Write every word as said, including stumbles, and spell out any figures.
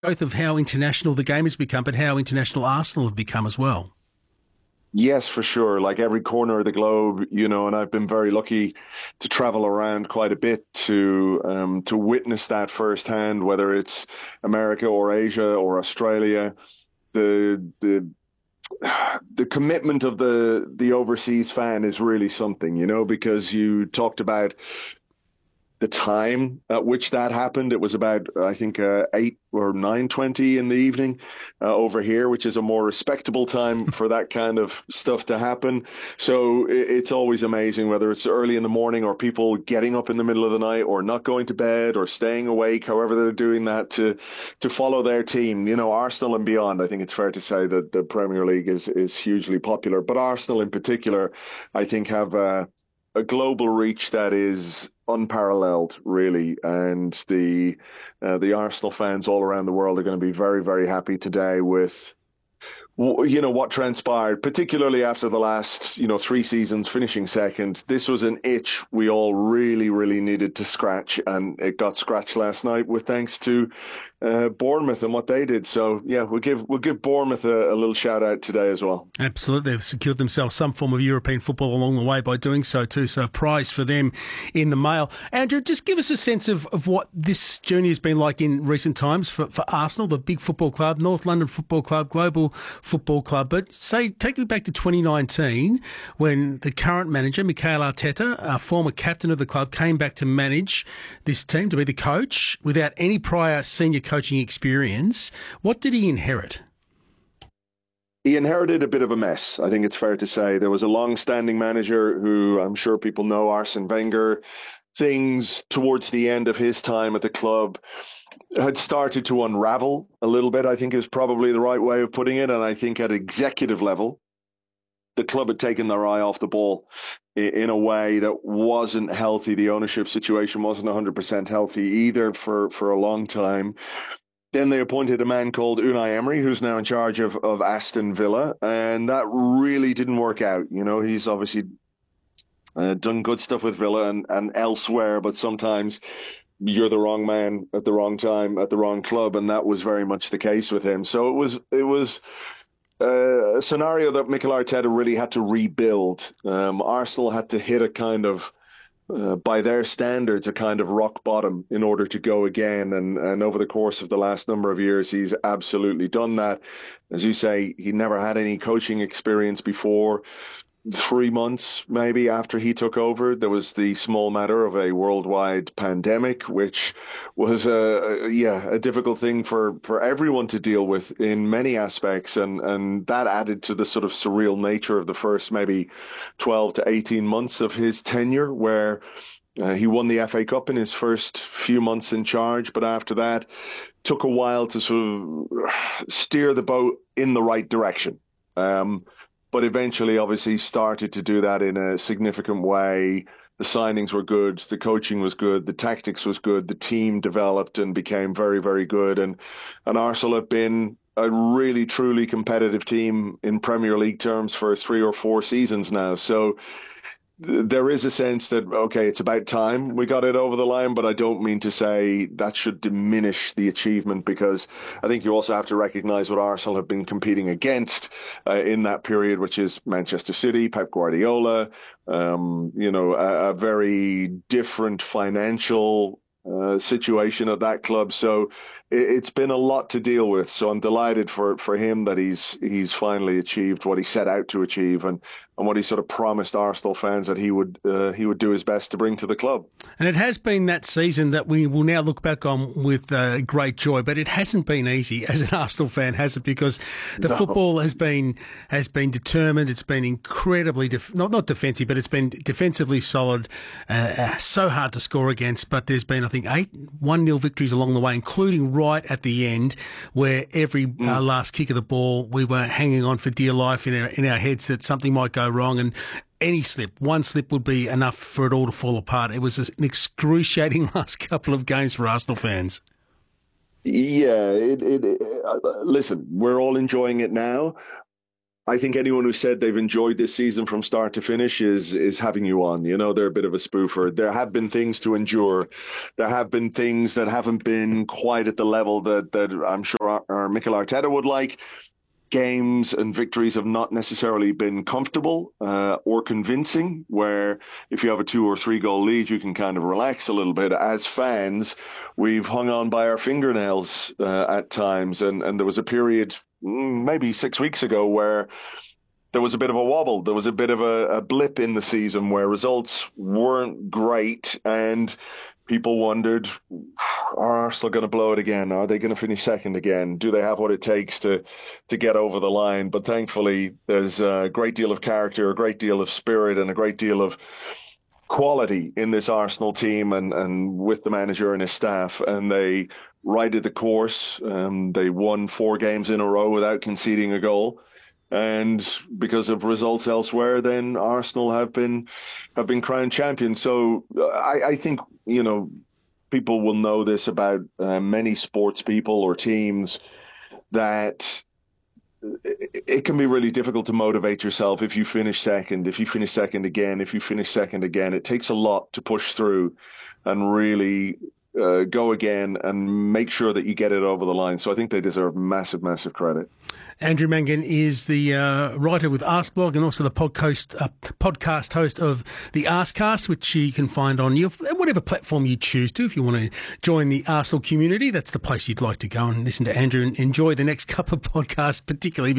Both of how international the game has become, but how international Arsenal have become as well. Yes, for sure. Like every corner of the globe, you know, and I've been very lucky to travel around quite a bit to um, to witness that firsthand, whether it's America or Asia or Australia. The the the commitment of the the overseas fan is really something, you know, because you talked about the time at which that happened. It was about, I think, uh, eight or nine twenty in the evening uh, over here, which is a more respectable time for that kind of stuff to happen. So it, it's always amazing, whether it's early in the morning or people getting up in the middle of the night or not going to bed or staying awake, however they're doing that to to follow their team. You know, Arsenal and beyond. I think it's fair to say that the Premier League is is hugely popular, but Arsenal in particular, I think, have uh, a global reach that is unparalleled, really, and the uh, the Arsenal fans all around the world are going to be very, very happy today with, you know, what transpired, particularly after the last, you know, three seasons finishing second. This was an itch we all really, really needed to scratch, and it got scratched last night with thanks to uh, Bournemouth and what they did. So yeah, we'll give we'll give Bournemouth a, a little shout out today as well. Absolutely, they've secured themselves some form of European football along the way by doing so too. So a prize for them in the mail. Andrew, just give us a sense of, of what this journey has been like in recent times for, for Arsenal, the big football club, North London Football Club, global football club. But say, take me back to twenty nineteen when the current manager, Mikel Arteta, a former captain of the club, came back to manage this team, to be the coach, without any prior senior coaching experience. What did he inherit? He inherited a bit of a mess, I think it's fair to say. There was a long-standing manager who I'm sure people know, Arsene Wenger. Things towards the end of his time at the club had started to unravel a little bit, I think is probably the right way of putting it. And I think at executive level, the club had taken their eye off the ball in a way that wasn't healthy. The ownership situation wasn't one hundred percent healthy either for, for a long time. Then they appointed a man called Unai Emery, who's now in charge of, of Aston Villa, and that really didn't work out. You know, he's obviously uh, done good stuff with Villa and, and elsewhere, but sometimes you're the wrong man at the wrong time at the wrong club, and that was very much the case with him. So it was it was uh, a scenario that Mikel Arteta really had to rebuild. Um, Arsenal had to hit a kind of Uh, by their standards, a kind of rock bottom in order to go again. And, and over the course of the last number of years, he's absolutely done that. As you say, he never had any coaching experience before. Three months maybe after he took over, there was the small matter of a worldwide pandemic, which was a, a yeah a difficult thing for, for everyone to deal with in many aspects, and and that added to the sort of surreal nature of the first maybe twelve to eighteen months of his tenure, where uh, he won the F A Cup in his first few months in charge, but after that took a while to sort of steer the boat in the right direction. Um, But eventually, obviously, started to do that in a significant way. The signings were good. The coaching was good. The tactics was good. The team developed and became very, very good. And, and Arsenal have been a really, truly competitive team in Premier League terms for three or four seasons now. So th- there is a sense that, okay, it's about time we got it over the line, but I don't mean to say that should diminish the achievement, because I think you also have to recognise what Arsenal have been competing against uh, in that period, which is Manchester City, Pep Guardiola, um, you know, a, a very different financial uh, situation at that club. So it, it's been a lot to deal with. So I'm delighted for, for him that he's he's finally achieved what he set out to achieve, and, and what he sort of promised Arsenal fans that he would uh, he would do his best to bring to the club. And it has been that season that we will now look back on with uh, great joy, but it hasn't been easy as an Arsenal fan, has it? Because the no. football has been has been determined. It's been incredibly def- not not defensive, but it's been defensively solid. Uh, uh, so hard to score against, but there's been I think eight one nil victories along the way, including right at the end, where every mm. uh, last kick of the ball we were hanging on for dear life in our in our heads that something might go wrong, and any slip, one slip would be enough for it all to fall apart. It was an excruciating last couple of games for Arsenal fans. Yeah, it, it, it, uh, listen, we're all enjoying it now, I think anyone who said they've enjoyed this season from start to finish is is having you on. You know, they're a bit of a spoofer. There have been things to endure. There have been things that haven't been quite at the level that, that I'm sure our, our Mikel Arteta would like. Games and victories have not necessarily been comfortable uh, or convincing, where if you have a two or three goal lead, you can kind of relax a little bit. As fans, we've hung on by our fingernails uh, at times. And, and there was a period, maybe six weeks ago, where there was a bit of a wobble. There was a bit of a, a blip in the season where results weren't great, and people wondered, are Arsenal going to blow it again? Are they going to finish second again? Do they have what it takes to to get over the line? But thankfully, there's a great deal of character, a great deal of spirit, and a great deal of quality in this Arsenal team and, and with the manager and his staff. And they righted the course. Um, they won four games in a row without conceding a goal. And because of results elsewhere, then Arsenal have been have been crowned champions. So I, I think, you know, people will know this about uh, many sports people or teams, that it, it can be really difficult to motivate yourself if you finish second, if you finish second again, if you finish second again. It takes a lot to push through and really uh, go again and make sure that you get it over the line. So I think they deserve massive, massive credit. Andrew Mangan is the uh, writer with Arsblog and also the podcast, uh, podcast host of the Arscast, which you can find on your whatever platform you choose to. If you want to join the Arsenal community, that's the place you'd like to go and listen to Andrew and enjoy the next couple of podcasts, particularly